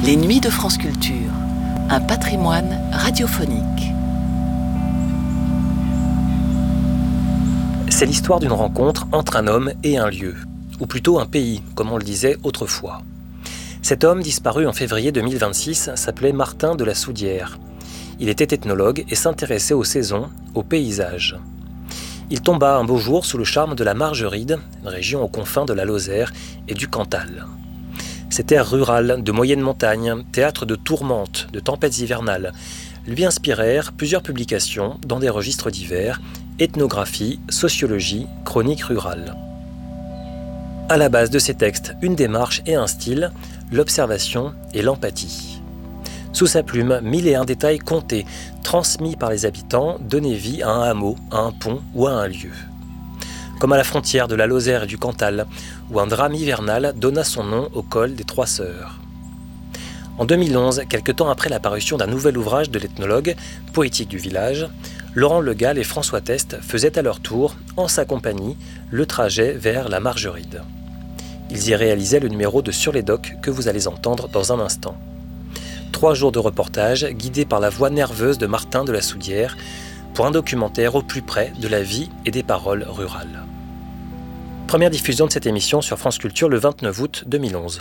Les Nuits de France Culture, un patrimoine radiophonique. C'est l'histoire d'une rencontre entre un homme et un lieu, ou plutôt un pays, comme on le disait autrefois. Cet homme, disparu en février 2026, s'appelait Martin de la Soudière. Il était ethnologue et s'intéressait aux saisons, aux paysages. Il tomba un beau jour sous le charme de la Margeride, une région aux confins de la Lozère et du Cantal. Ces terres rurales, de moyenne montagne, théâtre de tourmentes, de tempêtes hivernales, lui inspirèrent plusieurs publications dans des registres divers, ethnographie, sociologie, chronique rurale. À la base de ces textes, une démarche et un style, l'observation et l'empathie. Sous sa plume, 1001 détails comptés, transmis par les habitants, donnaient vie à un hameau, à un pont ou à un lieu. Comme à la frontière de la Lozère et du Cantal, où un drame hivernal donna son nom au col des Trois Sœurs. En 2011, quelque temps après l'apparition d'un nouvel ouvrage de l'ethnologue, Poétique du village, Laurent Le Gall et François Teste faisaient à leur tour, en sa compagnie, le trajet vers la Margeride. Ils y réalisaient le numéro de Sur les Docks que vous allez entendre dans un instant. 3 jours de reportage guidés par la voix nerveuse de Martin de la Soudière pour un documentaire au plus près de la vie et des paroles rurales. Première diffusion de cette émission sur France Culture le 29 août 2011.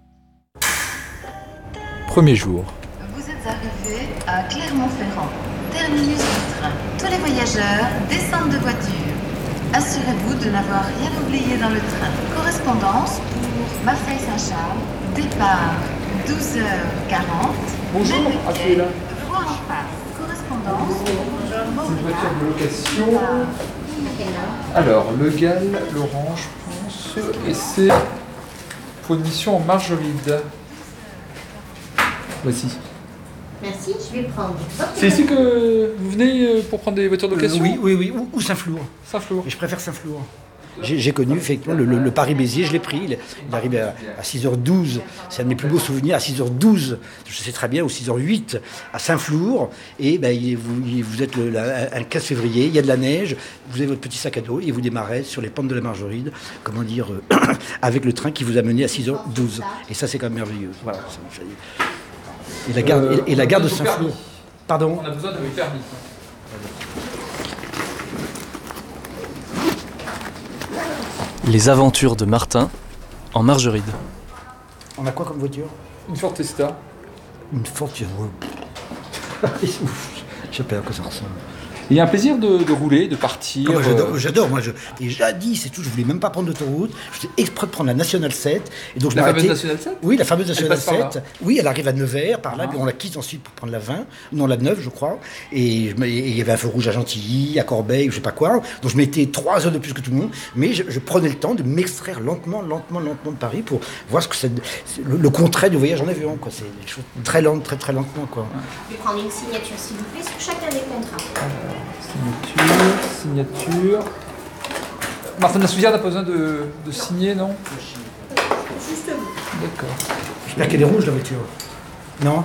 Premier jour. Vous êtes arrivés à Clermont-Ferrand, terminus du train. Tous les voyageurs descendent de voiture. Assurez-vous de n'avoir rien oublié dans le train. Correspondance pour Marseille-Saint-Charles, départ 12h40. Bonjour, accueillez là. Correspondance pour Une voiture de location. Alors, Le Gall, Laurent, je pense, et c'est pour une mission en Margeride. Voici. Merci, je vais prendre. C'est ici que vous venez pour prendre des voitures de location? Oui, ou Saint-Flour. Saint-Flour. Mais je préfère Saint-Flour. J'ai connu effectivement le Paris-Béziers, je l'ai pris, il est arrivé à 6h12, c'est un de mes plus beaux souvenirs, à 6h12, je sais très bien, ou 6h08, à Saint-Flour, et vous êtes un 15 février, il y a de la neige, vous avez votre petit sac à dos, et vous démarrez sur les pentes de la Margeride, avec le train qui vous a mené à 6h12, et ça c'est quand même merveilleux. Voilà. Et la gare de Saint-Flour. Pardon ? On a besoin de votre permis. Les aventures de Martin en Margeride. On a quoi comme voiture ? Une Ford Fiesta. Une Ford Fiesta. Je sais pas à quoi ça ressemble. Il y a un plaisir de rouler, de partir. J'adore. Et jadis, c'est tout. Je voulais même pas prendre d'autoroute. Je faisais exprès de prendre la Nationale 7. Et donc, La fameuse Nationale 7 ? Oui, la fameuse Nationale passe par 7. Oui, elle arrive à Nevers, par là. Puis on la quitte ensuite pour prendre la 20. Non, la 9, je crois. Et il y avait un feu rouge à Gentilly, à Corbeil, je sais pas quoi. Donc je mettais 3 heures de plus que tout le monde. Mais je prenais le temps de m'extraire lentement de Paris pour voir ce que c'est. Le contraire du voyage en avion, quoi. C'est des choses très lentes, très lentement, quoi. Je vais prendre une signature, s'il vous plaît, sur chacun des contrats. Signature. Martin de la Soudière n'a pas besoin de signer, non ? Juste vous. D'accord. J'espère qu'elle est rouge, la voiture. Non ?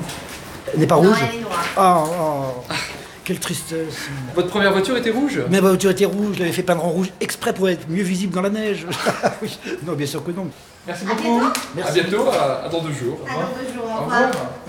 Elle n'est pas rouge ? Non, elle est noire. Oh, quelle tristesse. Votre première voiture était rouge ? Mais ma voiture était rouge, je l'avais fait peindre en rouge exprès pour être mieux visible dans la neige. Oui. Non, bien sûr que non. Merci beaucoup. Merci. À bientôt, à dans 2 jours. À dans 2 jours, au Au revoir. revoir.